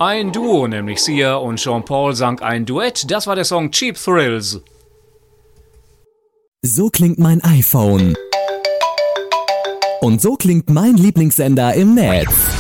Ein Duo, nämlich Sia und Sean Paul, sang ein Duett. Das war der Song Cheap Thrills. So klingt mein iPhone. Und so klingt mein Lieblingssender im Netz.